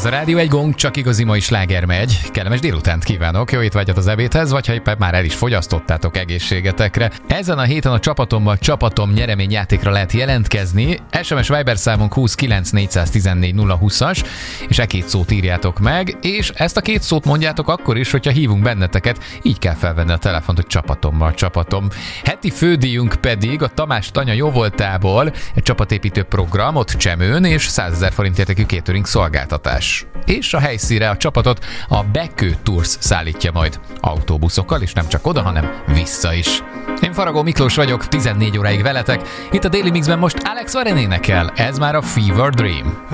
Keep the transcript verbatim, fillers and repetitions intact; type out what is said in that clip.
Ez a Rádió Egy Gong, csak igazi mai sláger megy. Kellemes délutánt kívánok, jó étvágyat az ebédhez, vagy ha éppen már el is fogyasztottátok egészségetekre. Ezen a héten a csapatommal csapatom nyereményjátékra lehet jelentkezni. es em es Viber számunk húsz kilenc négyszáztizennégy nulla húszas, és e két szót írjátok meg, és ezt a két szót mondjátok akkor is, hogyha hívunk benneteket, így kell felvenni a telefont, hogy csapatommal csapatom. Heti fődíjunk pedig a Tamás Tanya jóvoltából egy csapatépítő program ott Csemőn, és százezer forint értékű catering szolgáltatás. És a helyszínre a csapatot a Bekő Tours szállítja majd autóbuszokkal, és nem csak oda, hanem vissza is. Én Faragó Miklós vagyok, tizennégy óráig veletek. Itt a Daily Mixben most Alex Warren énekel, ez már a Fever Dream.